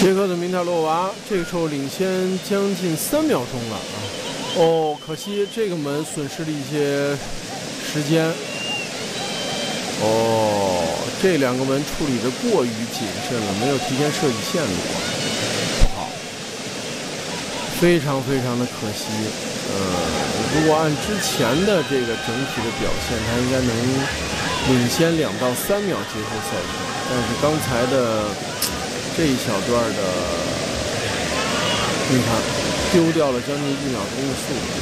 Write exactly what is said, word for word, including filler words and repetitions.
捷克的明塔洛娃这个时候领先将近三秒钟了啊！哦，可惜这个门损失了一些时间。哦，这两个门处理的过于谨慎了，没有提前设计线路啊，不好，非常非常的可惜。呃，如果按之前的这个整体的表现，他应该能领先两到三秒结束赛程，但是刚才的这一小段的，你看丢掉了将近一秒钟的速度。